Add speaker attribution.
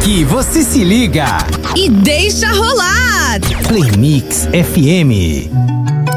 Speaker 1: Aqui você se liga
Speaker 2: e deixa rolar.
Speaker 1: Play Mix FM.